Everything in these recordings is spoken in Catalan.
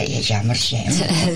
ja marxem.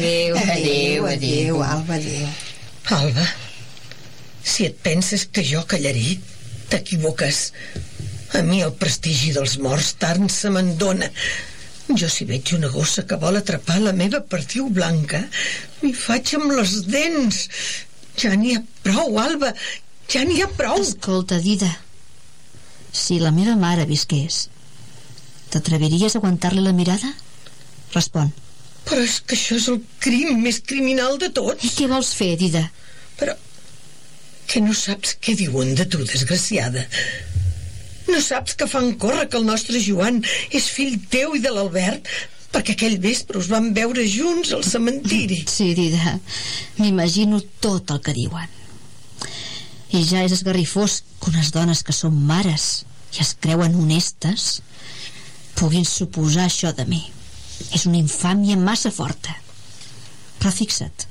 Adéu, Alba, adéu. Alba, si et penses que jo callaré, t'equivoques. A mi el prestigi dels morts tant se me'n dona. Jo, si veig una gossa que vol atrapar la meva perdiu blanca, m'hi faig amb les dents. Ja n'hi ha prou, Alba, ja n'hi ha prou. Escolta, Dida, si la meva mare visqués, t'atreviries a aguantar-li la mirada? Respon. Però és que això és el crim més criminal de tots. I què vols fer, Dida? Però que no saps què diuen de tu, desgraciada? No saps que fan córrer que el nostre Joan és fill teu i de l'Albert, perquè aquell vespre us van veure junts al cementiri? Sí, Dida, m'imagino tot el que diuen. I ja és esgarrifós que unes dones que són mares i es creuen honestes puguin suposar això de mi. És una infàmia massa forta. Però fixa't,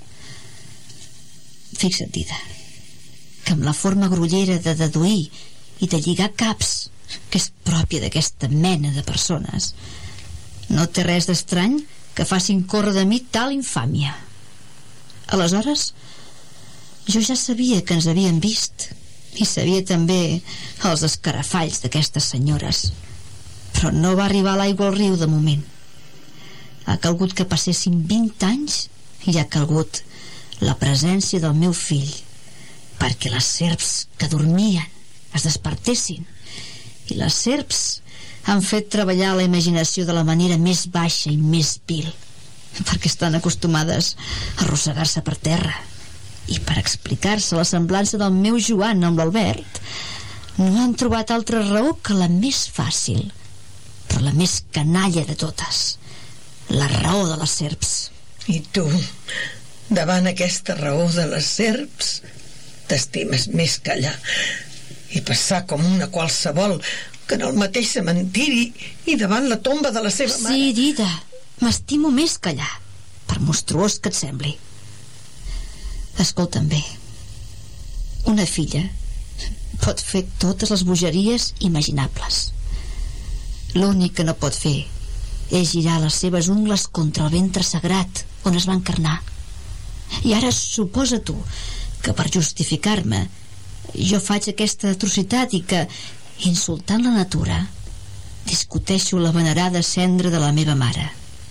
Dida, que amb la forma grollera de deduir i de lligar caps, que és pròpia d'aquesta mena de persones, no té res d'estrany que facin córrer de mi tal infàmia. Aleshores, jo ja sabia que ens havien vist i sabia també els escarafalls d'aquestes senyores, però no va arribar l'aigua al riu de moment. Ha calgut que passessin 20 anys i ha calgut la presència del meu fill perquè les serps que dormien es despertessin, i les serps han fet treballar la imaginació de la manera més baixa i més vil, perquè estan acostumades a arrossegar-se per terra, i per explicar-se la semblança del meu Joan amb l'Albert no han trobat altra raó que la més fàcil, però la més canalla de totes, la raó de les serps. I tu, davant aquesta raó de les serps, t'estimes més callar i passar com una qualsevol que en el mateix cementiri i davant la tomba de la seva mare. Sí, Dida, m'estimo més callar, per monstruós que et sembli. Escolta'm bé, una filla pot fer totes les bogeries imaginables. L'únic que no pot fer és girar les seves ungles contra el ventre sagrat on es va encarnar. I ara suposa tu que per justificar-me jo faig aquesta atrocitat i que, insultant la natura, discuteixo la venerada cendra de la meva mare.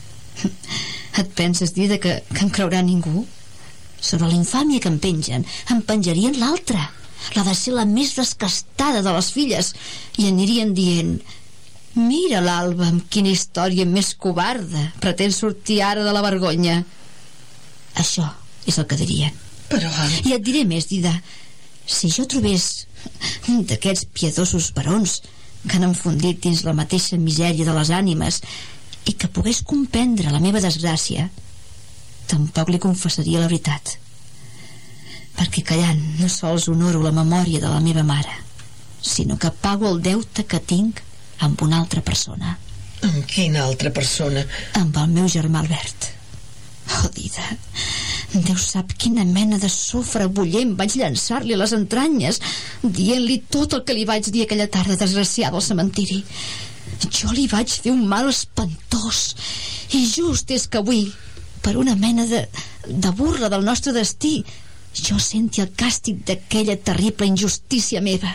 Et penses, Dida, que em creurà ningú? Sobre la infàmia que em pengen, em penjarien l'altra, la de ser la més descastada de les filles, i anirien dient: mira l'Alba amb quina història més covarda pretén sortir ara de la vergonya. Això és el que dirien. Però... I et diré més, Dida. Si jo trobés un d'aquests piadosos barons que han enfondit dins la mateixa misèria de les ànimes i que pogués comprendre la meva desgràcia, tampoc li confessaria la veritat, perquè callant no sols honoro la memòria de la meva mare, sinó que pago el deute que tinc amb una altra persona. Amb quina altra persona? Amb el meu germà Albert. Oh, Dida, Déu sap quina mena de sofre bullent vaig llançar-li a les entranyes, dient-li tot el que li vaig dir aquella tarda desgraciada al cementiri. Jo li vaig fer un mal espantós, i just és que avui, per una mena de burla del nostre destí, jo senti el càstig d'aquella terrible injustícia meva.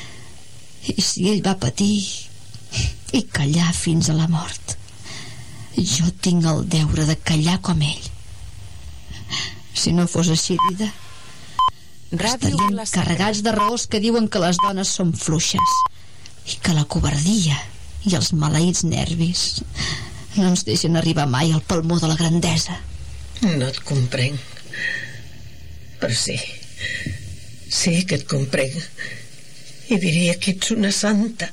I si ell va patir i callar fins a la mort, jo tinc el deure de callar com ell. Si no fos així, Dida, estaríem carregats de raons que diuen que les dones són fluixes i que la covardia i els maleïts nervis no ens deixen arribar mai al palmó de la grandesa. No et comprenc, però sí que et comprenc, i diria que ets una santa.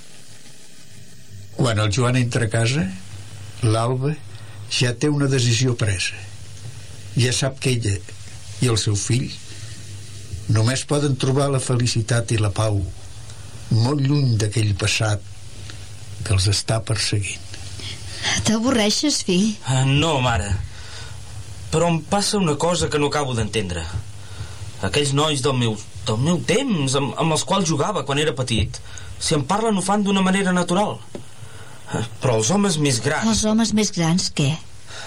Quan el Joan entra a casa, l'Alba ja té una decisió presa. Ja sap que ella i el seu fill només poden trobar la felicitat i la pau molt lluny d'aquell passat que els està perseguint. T'avorreixes, fill? No, mare. Però em passa una cosa que no acabo d'entendre. Aquells nois del meu temps, amb els quals jugava quan era petit, si em parlen ho fan d'una manera natural. Però els homes més grans... Els homes més grans, què?